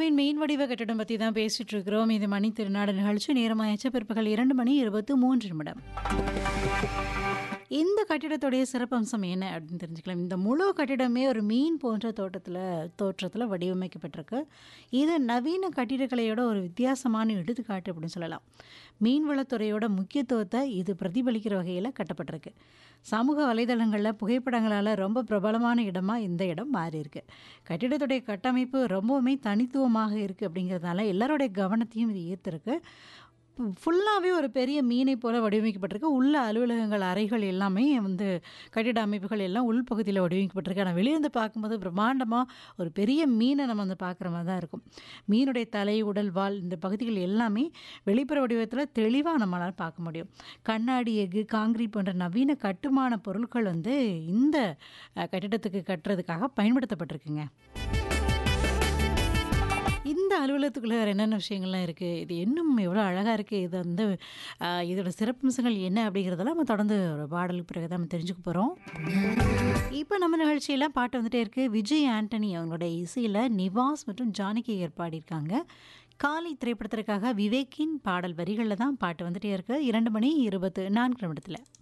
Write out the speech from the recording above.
இந்தியாவின் மெயின் வடிவ கட்டிடம் பத்தி தான் பேசிட்டு இருக்கிறோம். இது மணி திருநாடு நிகழ்ச்சி. நேரமாயாச்சு பிற்பகல் 2:23 இந்த கட்டிடத்துடைய சிறப்பம்சம் என்ன அப்படின்னு தெரிஞ்சுக்கலாம். இந்த முழு கட்டிடமே ஒரு மீன் போன்ற தோற்றத்தில் வடிவமைக்கப்பட்டிருக்கு. இது நவீன கட்டிடக்கலையோட ஒரு வித்தியாசமான எடுத்துக்காட்டு அப்படின்னு சொல்லலாம். மீன்வளத்துறையோட முக்கியத்துவத்தை இது பிரதிபலிக்கிற வகையில் கட்டப்பட்டிருக்கு. சமூக வலைதளங்களில் புகைப்படங்களால் ரொம்ப பிரபலமான இடமா இந்த இடம் மாறி இருக்கு. கட்டிடத்துடைய கட்டமைப்பு ரொம்பவுமே தனித்துவமாக இருக்குது. அப்படிங்கிறதுனால எல்லாருடைய கவனத்தையும் இது ஈர்த்திருக்கு. ஃபுல்லாகவே ஒரு பெரிய மீனை போல் வடிவமைக்கப்பட்டிருக்கு. உள்ள அலுவலகங்கள், அறைகள் எல்லாமே கட்டிட அமைப்புகள் எல்லாம் உள்பகுதியில் வடிவமைக்கப்பட்டிருக்கு. ஆனால் வெளியிருந்து பார்க்கும்போது பிரம்மாண்டமாக ஒரு பெரிய மீனை நம்ம பார்க்குற மாதிரி தான் இருக்கும். மீனுடைய தலை, உடல், வால் இந்த பகுதிகள் எல்லாமே வெளிப்புற வடிவத்தில் தெளிவாக நம்மளால் பார்க்க முடியும். கண்ணாடி, எஃகு, காங்கிரீட் போன்ற நவீன கட்டுமான பொருட்கள் இந்த கட்டிடத்துக்கு கட்டுறதுக்காக பயன்படுத்தப்பட்டிருக்குங்க. இந்த அலுவலகத்துக்குள்ள வேறு என்னென்ன விஷயங்கள்லாம் இருக்குது, இது இன்னும் எவ்வளோ அழகாக இருக்குது, இது இதோட சிறப்பம்சங்கள் என்ன அப்படிங்கிறதெல்லாம் நம்ம தொடர்ந்து ஒரு பாடலுக்கு பிறகு தான் நம்ம தெரிஞ்சுக்க போகிறோம். இப்போ நம்ம நிகழ்ச்சியெல்லாம் பாட்டு வந்துட்டே இருக்குது. விஜய் ஆண்டனி அவங்களோட இசையில் நிவாஸ் மற்றும் ஜானகி பாடியிருக்காங்க. காலை திரைப்படத்திற்காக விவேக்கின் பாடல் வரிகளில் தான் பாட்டு வந்துட்டே இருக்குது. 2:24